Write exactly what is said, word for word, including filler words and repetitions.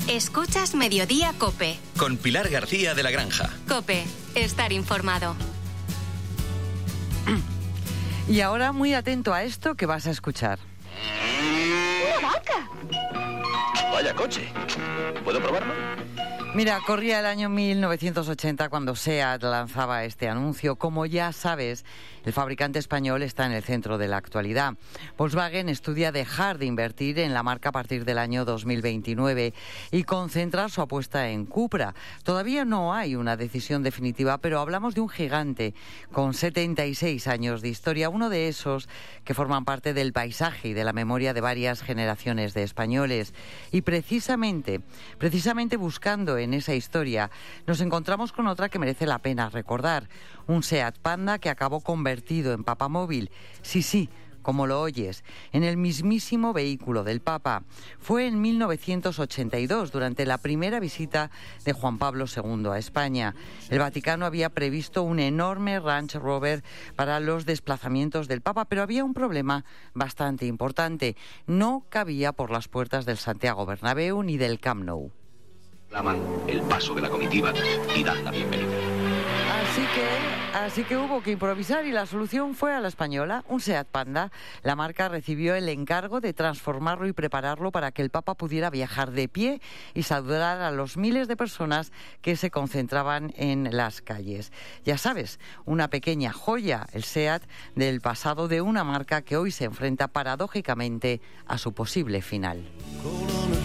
Escuchas Mediodía COPE. Con Pilar García de la Granja. COPE. Estar informado. Y ahora muy atento a esto que vas a escuchar. ¡Una vaca! Vaya coche. ¿Puedo probarlo? Mira, corría el año mil novecientos ochenta cuando SEAT lanzaba este anuncio. Como ya sabes, el fabricante español está en el centro de la actualidad. Volkswagen estudia dejar de invertir en la marca a partir del año dos mil veintinueve y concentrar su apuesta en Cupra. Todavía no hay una decisión definitiva, pero hablamos de un gigante con setenta y seis años de historia, uno de esos que forman parte del paisaje y de la memoria de varias generaciones de españoles. Y precisamente, precisamente buscando en esa historia, nos encontramos con otra que merece la pena recordar. Un SEAT Panda que acabó convertido en papamóvil. Sí, sí, como lo oyes, en el mismísimo vehículo del Papa. Fue en mil novecientos ochenta y dos, durante la primera visita de Juan Pablo segundo a España. El Vaticano había previsto un enorme Range Rover para los desplazamientos del Papa, pero había un problema bastante importante. No cabía por las puertas del Santiago Bernabéu ni del Camp Nou. Claman el paso de la comitiva y dan la bienvenida. Así que, así que hubo que improvisar y la solución fue a la española, un SEAT Panda. La marca recibió el encargo de transformarlo y prepararlo para que el Papa pudiera viajar de pie y saludar a los miles de personas que se concentraban en las calles. Ya sabes, una pequeña joya, el SEAT del pasado de una marca que hoy se enfrenta paradójicamente a su posible final.